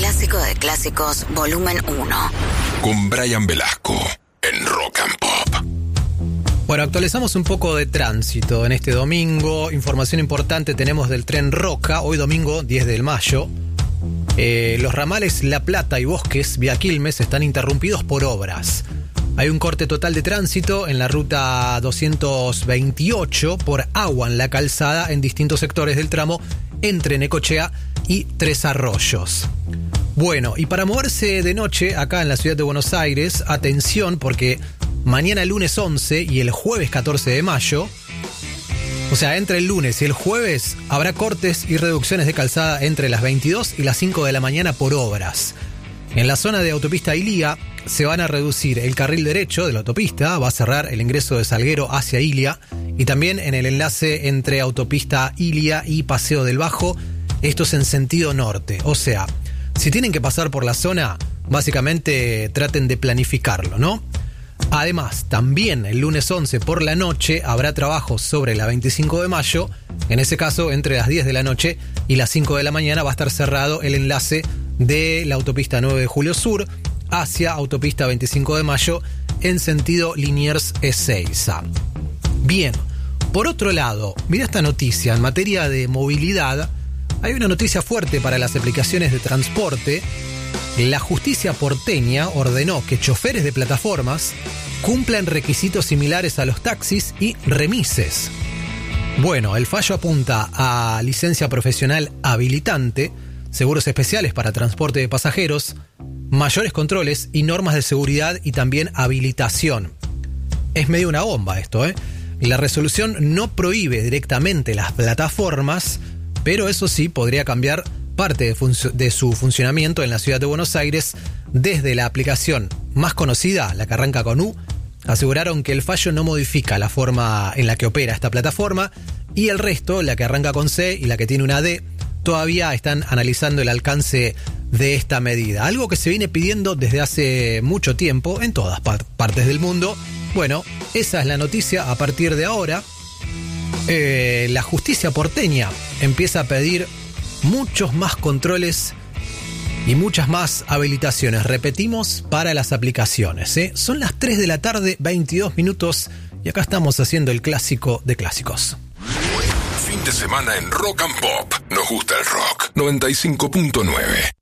clásico de clásicos, volumen 1. Con Brian Velasco en Rock and Pop. Bueno, actualizamos un poco de tránsito en este domingo. Información importante tenemos del tren Roca, hoy domingo 10 de mayo. Los ramales La Plata y Bosques, vía Quilmes, están interrumpidos por obras. Hay un corte total de tránsito en la ruta 228 por agua en la calzada en distintos sectores del tramo entre Necochea y Tres Arroyos. Bueno, y para moverse de noche acá en la ciudad de Buenos Aires, atención porque mañana lunes 11 y el jueves 14 de mayo, o sea, entre el lunes y el jueves, habrá cortes y reducciones de calzada entre las 22 y las 5 de la mañana por obras. En la zona de autopista Ilia se van a reducir el carril derecho de la autopista, va a cerrar el ingreso de Salguero hacia Ilia, y también en el enlace entre autopista Ilia y Paseo del Bajo, esto es en sentido norte. O sea, si tienen que pasar por la zona, básicamente traten de planificarlo, ¿no? Además, también el lunes 11 por la noche habrá trabajo sobre la 25 de mayo. En ese caso, entre las 10 de la noche y las 5 de la mañana va a estar cerrado el enlace de la autopista 9 de Julio Sur hacia autopista 25 de mayo en sentido Liniers Ezeiza. Bien, por otro lado, mira esta noticia en materia de movilidad. Hay una noticia fuerte para las aplicaciones de transporte. La justicia porteña ordenó que choferes de plataformas cumplan requisitos similares a los taxis y remises. Bueno, el fallo apunta a licencia profesional habilitante, seguros especiales para transporte de pasajeros, mayores controles y normas de seguridad y también habilitación. Es medio una bomba esto, ¿eh? La resolución no prohíbe directamente las plataformas, pero eso sí podría cambiar parte de su funcionamiento en la ciudad de Buenos Aires. Desde la aplicación más conocida, la que arranca con U, aseguraron que el fallo no modifica la forma en la que opera esta plataforma, y el resto, la que arranca con C y la que tiene una D, todavía están analizando el alcance de esta medida. Algo que se viene pidiendo desde hace mucho tiempo en todas partes del mundo. Bueno, esa es la noticia a partir de ahora. La justicia porteña empieza a pedir muchos más controles y muchas más habilitaciones. Repetimos, para las aplicaciones, ¿eh? Son las 3 de la tarde, 22 minutos, y acá estamos haciendo el clásico de clásicos. Fin de semana en Rock and Pop. Nos gusta el rock. 95.9.